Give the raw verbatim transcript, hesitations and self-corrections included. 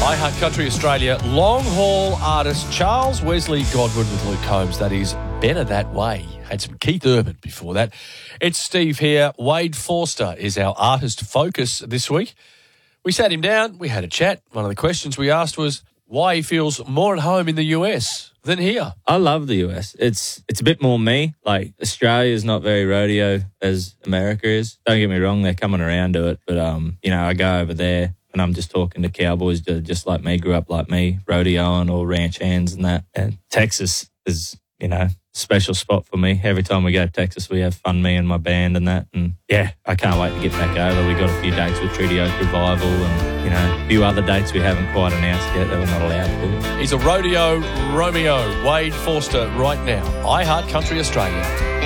iHeart Country Australia long haul artist Charles Wesley Godwin with Luke Combs. That is Better That Way. Had some Keith Urban before that. It's Steve here. Wade Forster is our artist focus this week. We sat him down. We had a chat. One of the questions we asked was why he feels more at home in the U S than here. I love the U S. It's it's a bit more me. Like, Australia is not very rodeo as America is. Don't get me wrong, they're coming around to it. But, um, you know, I go over there and I'm just talking to cowboys that are just like me, grew up like me, rodeoing or ranch hands and that. And Texas is, you know, a special spot for me. Every time we go to Texas, we have fun, me and my band and that. And, yeah, I can't wait to get back over. We got a few dates with Treaty Oak Revival and, you know, a few other dates we haven't quite announced yet that we're not allowed to do. He's a rodeo Romeo, Wade Forster, right now. iHeart Country Australia.